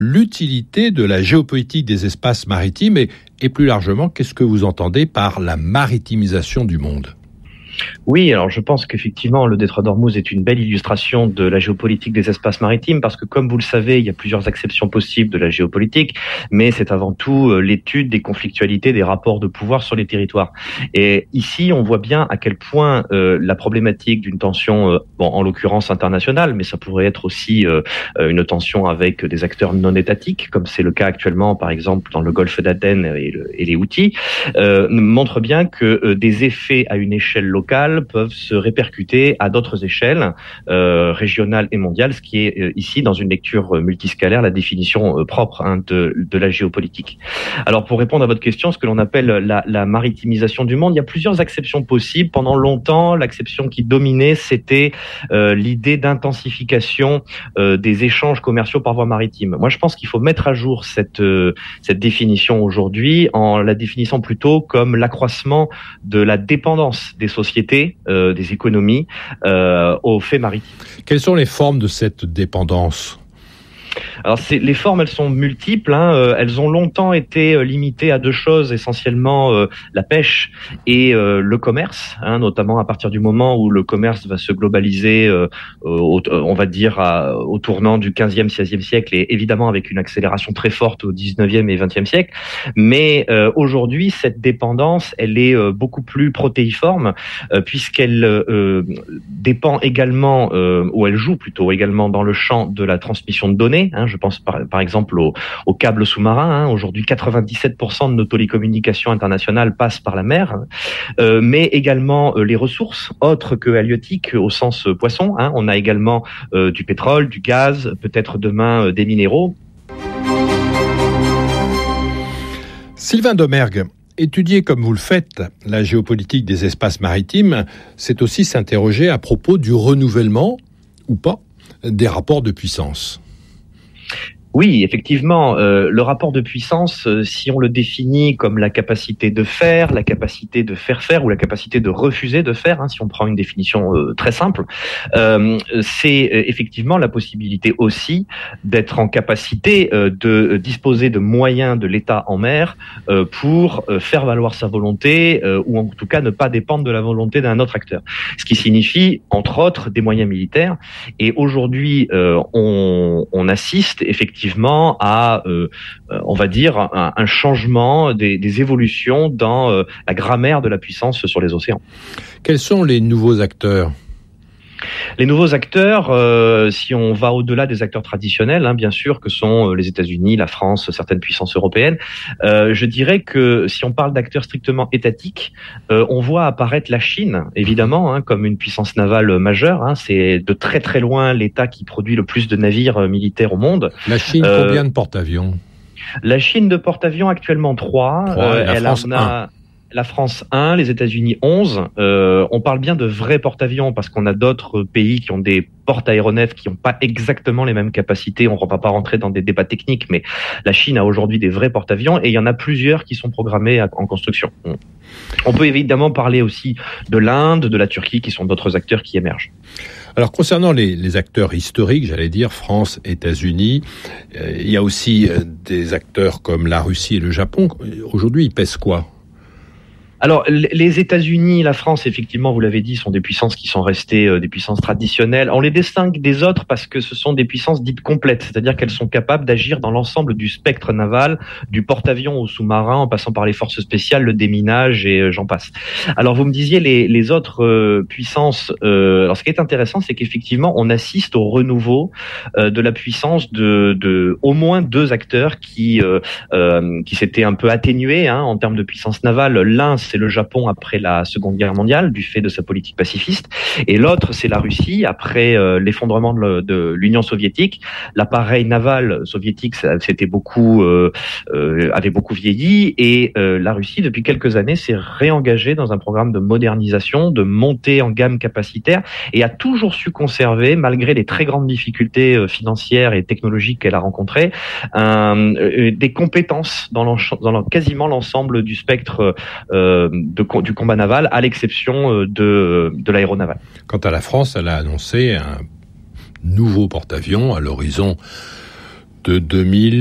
l'utilité de la géopolitique des espaces maritimes et plus largement, qu'est-ce que vous entendez par la maritimisation du monde ? Oui, alors je pense qu'effectivement le détroit d'Ormuz est une belle illustration de la géopolitique des espaces maritimes parce que comme vous le savez, il y a plusieurs acceptions possibles de la géopolitique, mais c'est avant tout l'étude des conflictualités, des rapports de pouvoir sur les territoires. Et ici, on voit bien à quel point la problématique d'une tension, en l'occurrence internationale, mais ça pourrait être aussi une tension avec des acteurs non étatiques, comme c'est le cas actuellement, par exemple, dans le golfe d'Aden et les Houthis, montre bien que des effets à une échelle locale peuvent se répercuter à d'autres échelles régionales et mondiales, ce qui est ici, dans une lecture multiscalaire, la définition propre de la géopolitique. Alors, pour répondre à votre question, ce que l'on appelle la maritimisation du monde, il y a plusieurs acceptions possibles. Pendant longtemps, l'acception qui dominait, c'était l'idée d'intensification des échanges commerciaux par voie maritime. Moi, je pense qu'il faut mettre à jour cette définition aujourd'hui en la définissant plutôt comme l'accroissement de la dépendance des sociétés, des économies aux faits maritimes. Quelles sont les formes de cette dépendance ? Alors les formes, elles sont multiples. Elles ont longtemps été limitées à deux choses, essentiellement la pêche et le commerce, notamment à partir du moment où le commerce va se globaliser, on va dire au tournant du 15e, 16e siècle, et évidemment avec une accélération très forte au 19e et 20e siècle. Mais aujourd'hui, cette dépendance, elle est beaucoup plus protéiforme, puisqu'elle dépend également, ou elle joue plutôt également dans le champ de la transmission de données. Je pense par exemple aux câbles sous-marins. Aujourd'hui, 97% de nos télécommunications internationales passent par la mer, mais également les ressources autres que halieutiques au sens poisson. On a également du pétrole, du gaz, peut-être demain des minéraux. Sylvain Domergue, étudier comme vous le faites la géopolitique des espaces maritimes, c'est aussi s'interroger à propos du renouvellement, ou pas, des rapports de puissance. Oui, effectivement, le rapport de puissance, si on le définit comme la capacité de faire, la capacité de faire faire ou la capacité de refuser de faire, si on prend une définition très simple, c'est effectivement la possibilité aussi d'être en capacité de disposer de moyens de l'État en mer pour faire valoir sa volonté ou en tout cas ne pas dépendre de la volonté d'un autre acteur. Ce qui signifie, entre autres, des moyens militaires. Et aujourd'hui, on assiste effectivement à, on va dire, un changement des évolutions dans la grammaire de la puissance sur les océans. Quels sont les nouveaux acteurs ? Les nouveaux acteurs, si on va au-delà des acteurs traditionnels, bien sûr, que sont les États-Unis, la France, certaines puissances européennes, je dirais que si on parle d'acteurs strictement étatiques, on voit apparaître la Chine, évidemment, comme une puissance navale majeure. C'est de très très loin l'État qui produit le plus de navires militaires au monde. La Chine, combien de porte-avions ? La Chine de porte-avions actuellement 3. La France 1, les États-Unis 11. On parle bien de vrais porte-avions parce qu'on a d'autres pays qui ont des porte-aéronefs qui n'ont pas exactement les mêmes capacités. On ne va pas rentrer dans des débats techniques, mais la Chine a aujourd'hui des vrais porte-avions et il y en a plusieurs qui sont programmés en construction. On peut évidemment parler aussi de l'Inde, de la Turquie, qui sont d'autres acteurs qui émergent. Alors, concernant les acteurs historiques, j'allais dire France, États-Unis, il y a aussi des acteurs comme la Russie et le Japon. Aujourd'hui, ils pèsent quoi ? Alors, les États-Unis, la France, effectivement, vous l'avez dit, sont des puissances qui sont restées des puissances traditionnelles. On les distingue des autres parce que ce sont des puissances dites complètes, c'est-à-dire qu'elles sont capables d'agir dans l'ensemble du spectre naval, du porte-avions au sous-marin, en passant par les forces spéciales, le déminage et j'en passe. Alors, vous me disiez les autres puissances. Alors, ce qui est intéressant, c'est qu'effectivement, on assiste au renouveau de la puissance de au moins deux acteurs qui s'étaient un peu atténués en termes de puissance navale. L'un, c'est le Japon après la Seconde Guerre mondiale, du fait de sa politique pacifiste. Et l'autre, c'est la Russie, après l'effondrement de l'Union soviétique. L'appareil naval soviétique avait beaucoup vieilli. Et la Russie, depuis quelques années, s'est réengagée dans un programme de modernisation, de montée en gamme capacitaire, et a toujours su conserver, malgré les très grandes difficultés financières et technologiques qu'elle a rencontrées, des compétences dans quasiment l'ensemble du spectre du combat naval, à l'exception de l'aéronaval. Quant à la France, elle a annoncé un nouveau porte-avions à l'horizon de 2000